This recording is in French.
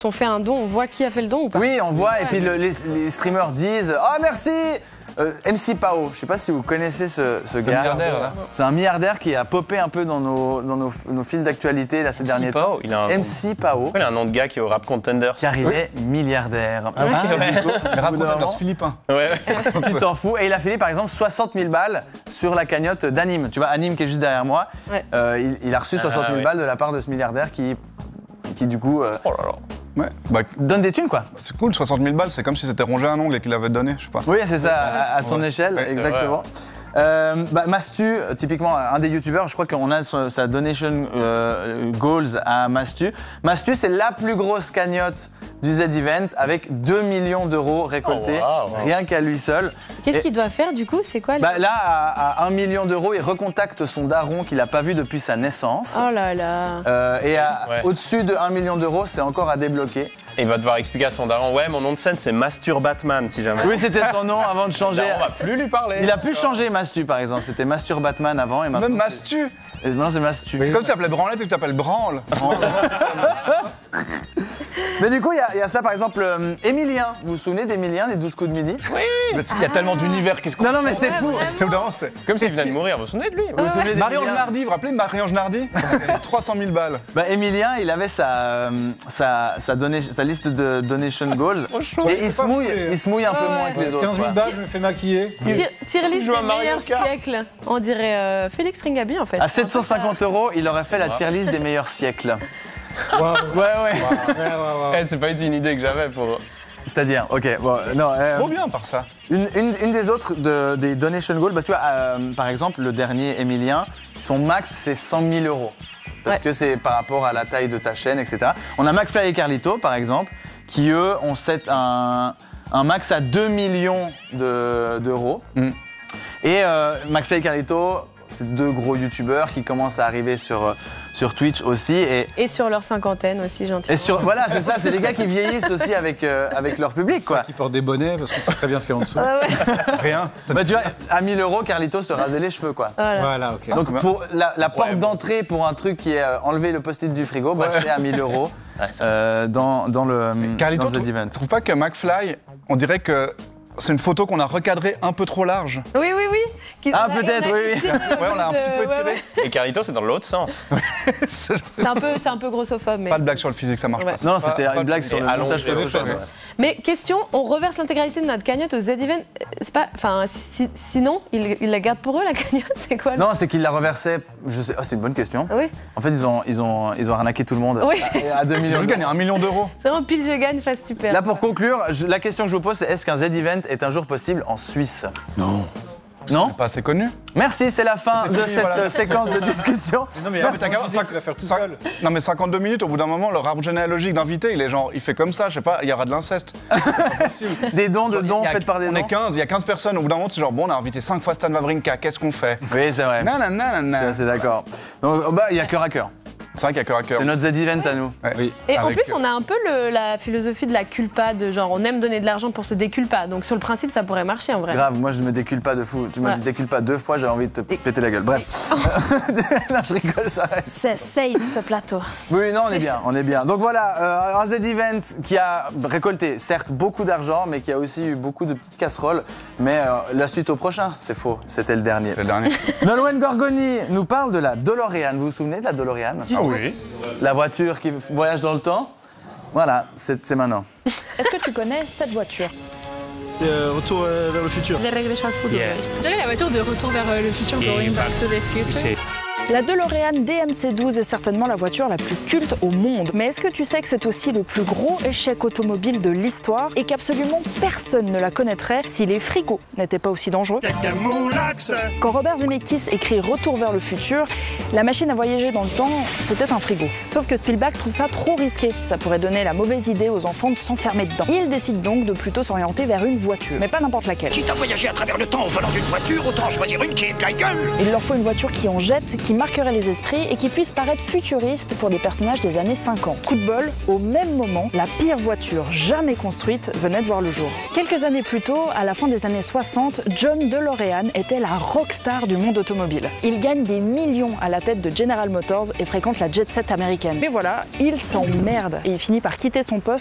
On fait un don, on voit qui a fait le don ou pas? Oui, on voit, et puis les streamers disent « Oh, merci !» MC Pao, je sais pas si vous connaissez ce gars. C'est un milliardaire, là. C'est un milliardaire qui a popé un peu dans nos fils d'actualité là, ces derniers temps. MC Pao. Il a un nom de gars qui est au Rap Contenders. Car il est milliardaire. Ah, le Rap Contenders philippin. Ouais. Tu t'en fous. Et il a filé par exemple 60 000 balles sur la cagnotte d'Anime. Tu vois, Anime qui est juste derrière moi. Ouais. Il a reçu 60 000 balles de la part de ce milliardaire qui du coup... Oh là là. Ouais. Bah, donne des thunes quoi. c'est cool, 60 000 balles, c'est comme si c'était rongé un ongle et qu'il avait donné, je sais pas. Oui, c'est ça, à son échelle, Ouais, exactement. Mastu, typiquement un des youtubeurs, je crois qu'on a sa donation goals à Mastu. Mastu, c'est la plus grosse cagnotte du Z-Event avec 2 millions d'euros récoltés, rien qu'à lui seul. Qu'est-ce qu'il doit faire du coup? C'est quoi Là, à 1 million d'euros, il recontacte son daron qu'il n'a pas vu depuis sa naissance. Oh là là. Et au-dessus de 1 million d'euros, c'est encore à débloquer. Et il va devoir expliquer à son daron, ouais, mon nom de scène c'est Masturbatman si jamais. Oui, c'était son nom avant de changer. On va plus lui parler. Il a pu changer Mastu par exemple, c'était Masturbatman avant et maintenant. Même Mastu. Et maintenant c'est Mastu. C'est comme si tu appelais branlette et que tu t'appelles branle. Mais du coup, il y a ça par exemple, Emilien. Vous vous souvenez d'Emilien, des 12 coups de midi? Oui. Mais il y a tellement d'univers qui se Non, mais c'est fou. C'est évidemment, c'est. Comme s'il venait de mourir, vous vous souvenez de lui? Vous vous souvenez Marie-Ange d'Emilien? Nardi, vous vous rappelez Marie-Ange Nardi 300 000 balles. Emilien, il avait sa liste de donation goals. Et il se mouille un peu moins que les autres. 15 000 balles, je me fais maquiller. Tier list joue à des Mario meilleurs Kart. siècles. On dirait Félix Ringaby en fait. À 750 €, il aurait fait la tier list des meilleurs siècles. Waouh. Ouais. C'est pas du tout une idée que j'avais pour... C'est-à-dire, ok, bon, non. Trop bien par ça. Une des autres des donation goals, parce que tu vois, par exemple, le dernier Emilien, son max c'est 100 000 €. Parce que c'est par rapport à la taille de ta chaîne, etc. On a McFly et Carlito, par exemple, qui eux ont set un max à 2 millions d'euros. Et McFly et Carlito, c'est deux gros youtubeurs qui commencent à arriver sur Twitch aussi. Et sur leur cinquantaine aussi, gentiment. Voilà, c'est ça, c'est des gars qui vieillissent aussi avec leur public, quoi. Qui portent des bonnets parce qu'on sait très bien ce qu'il y a en dessous. Rien. Bah, tu vois, à 1 000 €, Carlito se rasait les cheveux, quoi. Voilà, ok. Donc pour la porte d'entrée pour un truc qui est enlever le post-it du frigo, c'est à 1 000 € dans le Carlito, dans le Z-Event. tu trouves pas que McFly, on dirait que c'est une photo qu'on a recadrée un peu trop large? Oui. Peut-être, oui. Ouais, on l'a un petit peu étiré. Et Carlito, c'est dans l'autre sens. C'est un peu grossophobe. Mais Pas de blague sur le physique, ça marche pas. Non, c'était Pas une blague sur le montage allongé, Photoshop. ouais. Mais question, on reverse l'intégralité de notre cagnotte au Z-Event. C'est pas, enfin, sinon, ils la gardent pour eux la cagnotte. C'est quoi? Non, c'est qu'ils la reversaient. Je sais. C'est une bonne question. Oui. En fait, ils ont arnaqué tout le monde. Oui. À 2 Ils millions. ont gagné 1 million d'euros. C'est vraiment pile je gagne, face super. Là, pour conclure, la question que je vous pose, c'est est-ce qu'un Z-Event est un jour possible en Suisse? Non. Non? Pas assez connu. Merci, c'est la fin de cette voilà. séquence de discussion. Non, mais Non, t'as qu'à faire tout seul. Non mais 52 minutes, au bout d'un moment, leur arbre généalogique d'invité, il fait comme ça, je sais pas, il y aura de l'inceste. C'est pas possible. Des dons faits par des On dons. est 15, il y a 15 personnes, au bout d'un moment, c'est genre, bon, on a invité 5 fois Stan Wawrinka, qu'est-ce qu'on fait? Oui, c'est vrai. Nanana. C'est d'accord. Donc, il y a cœur à cœur. C'est vrai qu'il y a cœur à cœur. C'est notre Z-Event à nous. Ouais. Oui. Et en Avec- plus, on a un peu la philosophie de la culpa, de genre, on aime donner de l'argent pour se déculpa. Donc sur le principe, ça pourrait marcher en vrai. Grave, moi je me décule pas de fou. Tu m'as dit décule pas 2 fois, j'avais envie de te péter la gueule. Bref. Non, je rigole, ça reste. C'est safe ce plateau. Oui, non, on est bien. Donc voilà, un Z-Event qui a récolté, certes, beaucoup d'argent, mais qui a aussi eu beaucoup de petites casseroles. Mais la suite au prochain, c'est faux, c'était le dernier. C'est le dernier. Nolwenn Gorgoni nous parle de la DeLorean. Vous vous souvenez de la DeLorean? Ah oui. La voiture qui voyage dans le temps. Voilà, c'est maintenant. Est-ce que tu connais cette voiture? Retour vers le futur. De regreso al futuro. Je dirais la voiture de retour vers le futur, Going Back to the Future. La DeLorean DMC-12 est certainement la voiture la plus culte au monde. Mais est-ce que tu sais que c'est aussi le plus gros échec automobile de l'histoire et qu'absolument personne ne la connaîtrait si les frigos n'étaient pas aussi dangereux? Quand Robert Zemeckis écrit Retour vers le futur, la machine à voyager dans le temps, c'était un frigo. Sauf que Spielberg trouve ça trop risqué. Ça pourrait donner la mauvaise idée aux enfants de s'enfermer dedans. Il décide donc de plutôt s'orienter vers une voiture, mais pas n'importe laquelle. Quitte à voyager à travers le temps au volant d'une voiture, autant choisir une qui est de la gueule. Il leur faut une voiture qui en jette, qui qui marquerait les esprits et qui puisse paraître futuriste pour des personnages des années 50. Coup de bol, au même moment, la pire voiture jamais construite venait de voir le jour. Quelques années plus tôt, à la fin des années 60, John DeLorean était la rockstar du monde automobile. Il gagne des millions à la tête de General Motors et fréquente la jet set américaine. Mais voilà, il s'emmerde et il finit par quitter son poste